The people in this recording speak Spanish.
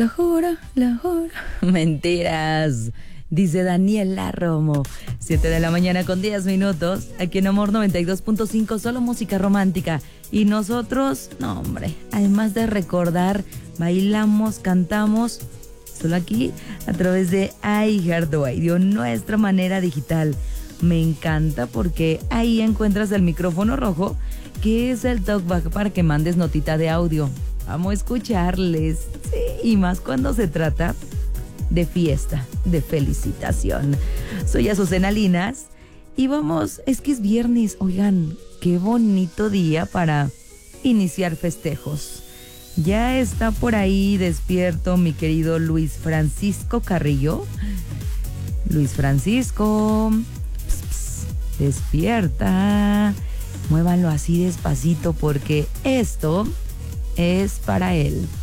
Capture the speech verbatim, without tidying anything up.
Lo juro, lo juro. Mentiras. Dice Daniela Romo. siete de la mañana con diez minutos. Aquí en Amor noventa y dos punto cinco, solo música romántica. Y nosotros, no hombre, además de recordar, bailamos, cantamos, solo aquí a través de iHeartRadio, nuestra manera digital. Me encanta porque ahí encuentras el micrófono rojo, que es el talkback para que mandes notita de audio. Vamos a escucharles, sí, y más cuando se trata de fiesta, de felicitación. Soy Azucena Linas y vamos, es que es viernes, oigan, qué bonito día para iniciar festejos. Ya está por ahí despierto mi querido Luis Francisco Carrillo. Luis Francisco, ps, ps, despierta, muévanlo así despacito porque esto es para él.